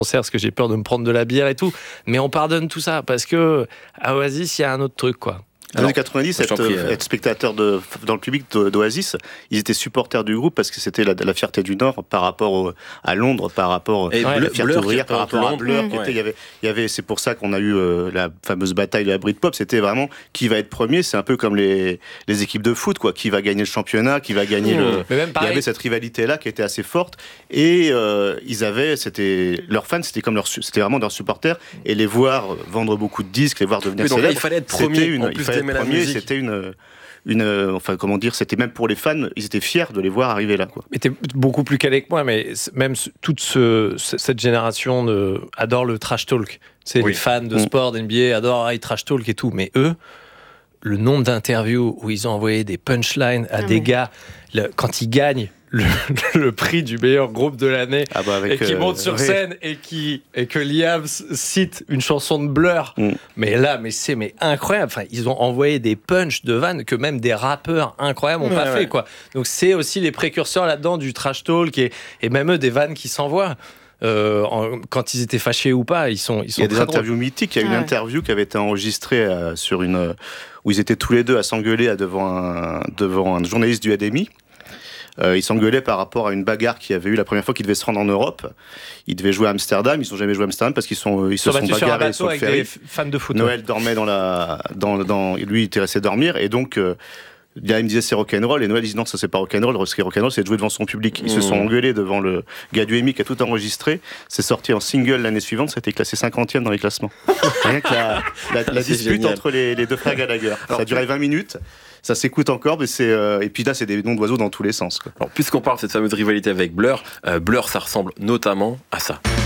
parce que j'ai peur de me prendre de la bière et tout. Mais on pardonne tout ça parce que à Oasis, il y a un autre truc, quoi. Dans les années 90, être spectateur dans le public d'Oasis, ils étaient supporters du groupe parce que c'était la fierté du Nord par rapport à Londres, par rapport à la fierté ouvrière, par rapport à Blur. Il y avait, c'est pour ça qu'on a eu la fameuse bataille de la Britpop. C'était vraiment qui va être premier. C'est un peu comme les équipes de foot, quoi. Qui va gagner le championnat, qui va gagner il y avait cette rivalité-là qui était assez forte. Et leurs fans, c'était vraiment leurs supporters. Et les voir vendre beaucoup de disques, les voir devenir célèbres. Il fallait être premier. C'était même pour les fans, ils étaient fiers de les voir arriver là, quoi. Mais t'es beaucoup plus calé que moi, mais même toute cette génération adore le trash talk. Les fans de sport, d'NBA adorent trash talk et tout, mais eux, le nombre d'interviews où ils ont envoyé des punchlines à des gars quand ils gagnent le prix du meilleur groupe de l'année et qui monte sur scène et que Liam cite une chanson de Blur. Mais c'est incroyable. Enfin, ils ont envoyé des punchs de vannes que même des rappeurs incroyables n'ont pas fait, quoi. Donc c'est aussi les précurseurs là-dedans du trash talk et même eux des vannes qui s'envoient. Quand ils étaient fâchés ou pas, ils sont il y a des interviews mythiques. Il y a une interview qui avait été enregistrée où ils étaient tous les deux à s'engueuler devant un journaliste du HDMI. Ils s'engueulaient par rapport à une bagarre qu'il y avait eu la première fois qu'ils devaient se rendre en Europe. Ils devaient jouer à Amsterdam. Ils n'ont jamais joué à Amsterdam parce qu'ils se sont bagarrés sur le ferry. Avec des fans de foot. Noël dormait lui, il était resté dormir et donc. Liam me disait c'est rock'n'roll et Noël disait non, ça c'est pas rock'n'roll. Ce qui est rock'n'roll, c'est de jouer devant son public. Ils se sont engueulés devant le gars du EMI qui a tout enregistré. C'est sorti en single l'année suivante, ça a été classé 50e dans les classements. Rien que la dispute entre les deux frères Gallagher. Ça a duré 20 minutes. Ça s'écoute encore, mais et puis là c'est des noms d'oiseaux dans tous les sens, quoi. Alors puisqu'on parle de cette fameuse rivalité avec Blur, Blur ça ressemble notamment à ça.